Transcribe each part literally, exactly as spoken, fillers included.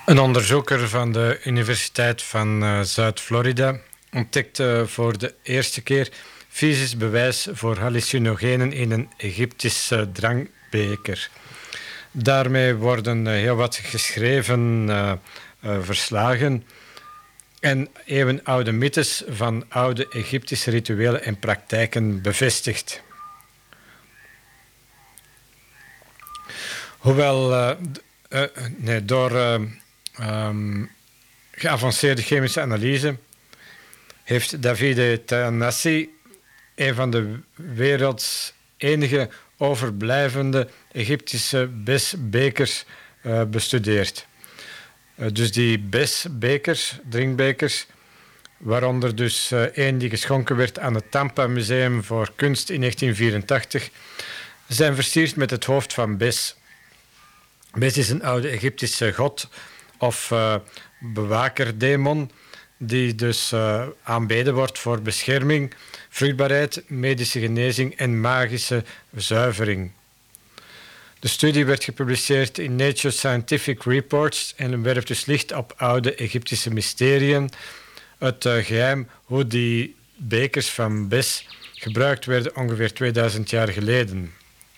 Een onderzoeker van de Universiteit van uh, Zuid-Florida ontdekte voor de eerste keer fysisch bewijs voor hallucinogenen in een Egyptische drankbeker. Daarmee worden uh, heel wat geschreven uh, uh, verslagen en eeuwenoude mythes van oude Egyptische rituelen en praktijken bevestigd. Hoewel uh, uh, nee, door uh, um, geavanceerde chemische analyse heeft Davide Tanassi een van de werelds enige overblijvende Egyptische besbekers uh, bestudeerd. Uh, dus die besbekers, drinkbekers, waaronder dus uh, één die geschonken werd aan het Tampa Museum voor Kunst in negentien vierentachtig, zijn versierd met het hoofd van Bes. Bes is een oude Egyptische god of uh, bewakerdemon die dus uh, aanbeden wordt voor bescherming, vruchtbaarheid, medische genezing en magische zuivering. De studie werd gepubliceerd in Nature Scientific Reports en werpt dus licht op oude Egyptische mysterieën, het uh, geheim hoe die bekers van Bes gebruikt werden ongeveer tweeduizend jaar geleden.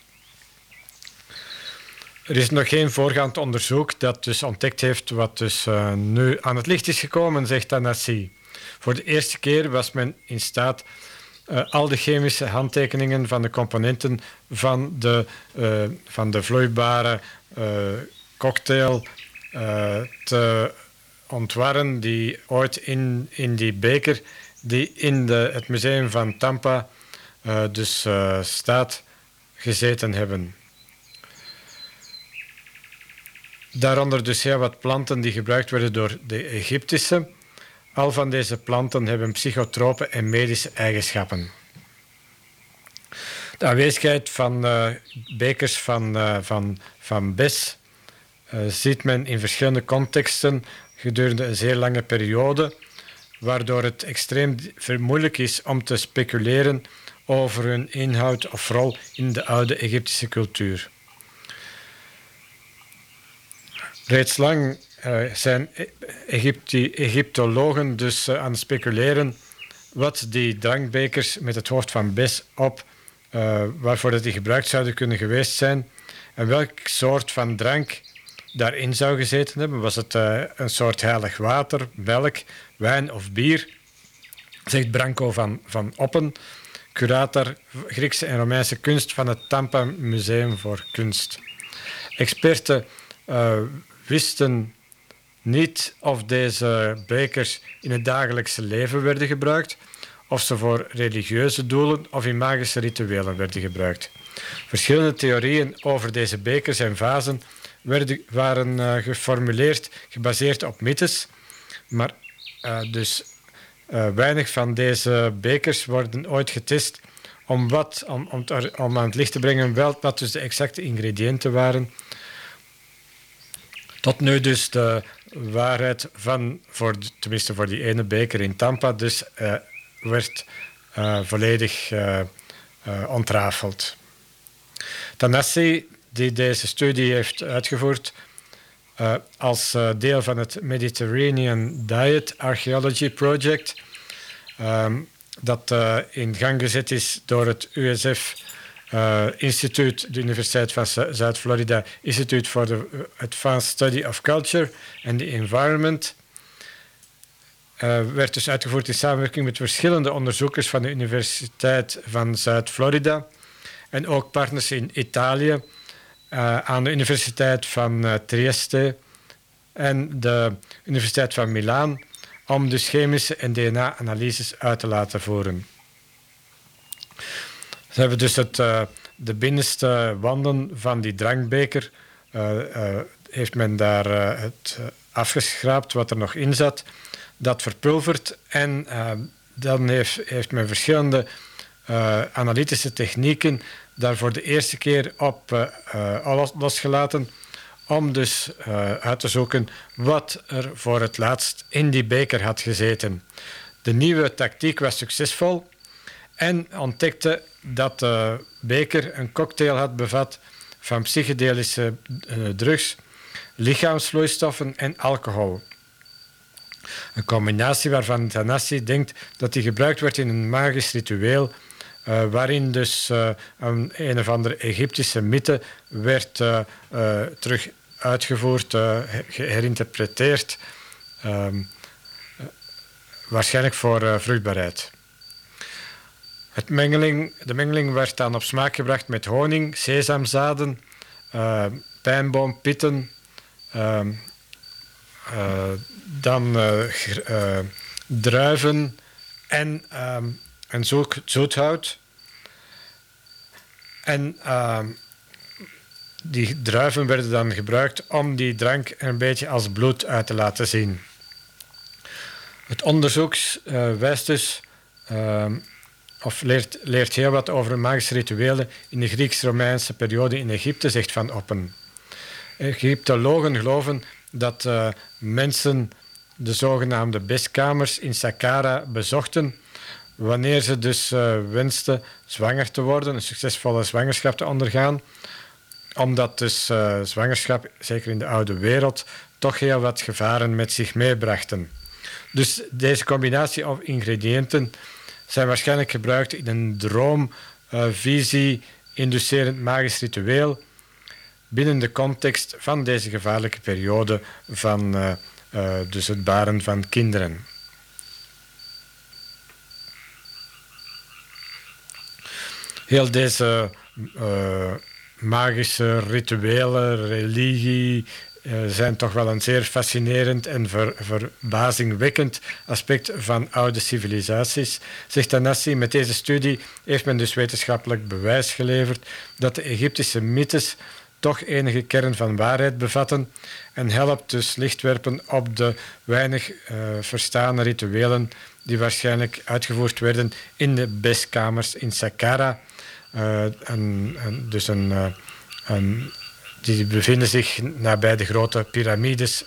Er is nog geen voorgaand onderzoek dat dus ontdekt heeft wat dus uh, nu aan het licht is gekomen, zegt Tanassi. Voor de eerste keer was men in staat uh, al de chemische handtekeningen van de componenten van de, uh, van de vloeibare uh, cocktail uh, te ontwarren die ooit in, in die beker die in de, het museum van Tampa uh, dus uh, staat gezeten hebben. Daaronder dus heel wat planten die gebruikt werden door de Egyptische. Al van deze planten hebben psychotrope en medische eigenschappen. De aanwezigheid van uh, bekers van, uh, van, van Bes uh, ziet men in verschillende contexten gedurende een zeer lange periode, waardoor het extreem moeilijk is om te speculeren over hun inhoud of rol in de oude Egyptische cultuur. Reeds lang uh, zijn Egypti- Egyptologen dus uh, aan het speculeren wat die drankbekers met het hoofd van Bes op, uh, waarvoor dat die gebruikt zouden kunnen geweest zijn en welk soort van drank daarin zou gezeten hebben. Was het uh, een soort heilig water, melk, wijn of bier? Zegt Branko van, van Oppen, curator Griekse en Romeinse kunst van het Tampa Museum voor Kunst. Experten uh, wisten niet of deze bekers in het dagelijkse leven werden gebruikt, of ze voor religieuze doelen of in magische rituelen werden gebruikt. Verschillende theorieën over deze bekers en vazen werden, waren uh, geformuleerd, gebaseerd op mythes, maar uh, dus uh, weinig van deze bekers worden ooit getest om, wat, om, om, te, om aan het licht te brengen wel, wat dus de exacte ingrediënten waren. Tot nu dus de waarheid van, voor, tenminste voor die ene beker in Tampa, dus uh, werd uh, volledig uh, uh, ontrafeld. Tanassi, die deze studie heeft uitgevoerd uh, als uh, deel van het Mediterranean Diet Archaeology Project, um, dat uh, in gang gezet is door het U S F Uh, instituut, de Universiteit van Zuid-Florida, Institute for the Advanced Study of Culture and the Environment, uh, werd dus uitgevoerd in samenwerking met verschillende onderzoekers van de Universiteit van Zuid-Florida en ook partners in Italië, uh, aan de Universiteit van uh, Trieste en de Universiteit van Milaan, om dus chemische en D N A-analyses uit te laten voeren. Ze hebben dus het, uh, de binnenste wanden van die drankbeker, uh, uh, heeft men daar uh, het uh, afgeschraapt wat er nog in zat, dat verpulverd en uh, dan heeft, heeft men verschillende uh, analytische technieken daar voor de eerste keer op uh, uh, losgelaten om dus uh, uit te zoeken wat er voor het laatst in die beker had gezeten. De nieuwe tactiek was succesvol en ontdekte dat de beker een cocktail had bevat van psychedelische uh, drugs lichaamsvloeistoffen en alcohol. Een combinatie waarvan Thanassi denkt dat die gebruikt werd in een magisch ritueel, uh, waarin dus uh, een, een of andere Egyptische mythe werd uh, uh, terug uitgevoerd, uh, geherinterpreteerd, um, uh, waarschijnlijk voor uh, vruchtbaarheid. Het mengeling, de mengeling werd dan op smaak gebracht met honing, sesamzaden, uh, pijnboompitten, uh, uh, dan uh, uh, druiven en, uh, en zoek, zoethout. En uh, die druiven werden dan gebruikt om die drank een beetje als bloed uit te laten zien. Het onderzoek uh, wijst dus... Uh, of leert, leert heel wat over magische rituelen in de Grieks-Romeinse periode in Egypte, zegt Van Oppen. Egyptologen geloven dat uh, mensen de zogenaamde bestkamers in Saqqara bezochten wanneer ze dus uh, wensten zwanger te worden, een succesvolle zwangerschap te ondergaan, omdat dus uh, zwangerschap, zeker in de oude wereld, toch heel wat gevaren met zich meebrachten. Dus deze combinatie van ingrediënten zijn waarschijnlijk gebruikt in een droom, uh, visie, inducerend magisch ritueel binnen de context van deze gevaarlijke periode van uh, uh, dus het baren van kinderen. Heel deze uh, magische rituelen, religie, uh, zijn toch wel een zeer fascinerend en ver, verbazingwekkend aspect van oude civilisaties. Zegt Thanassi, met deze studie heeft men dus wetenschappelijk bewijs geleverd dat de Egyptische mythes toch enige kern van waarheid bevatten en helpt dus licht werpen op de weinig uh, verstane rituelen die waarschijnlijk uitgevoerd werden in de bestkamers in Saqqara. Uh, en, en dus een, uh, een, die bevinden zich nabij de grote piramides